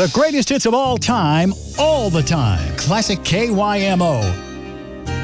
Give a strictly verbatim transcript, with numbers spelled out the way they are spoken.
The greatest hits of all time, all the time. Classic K Y M O.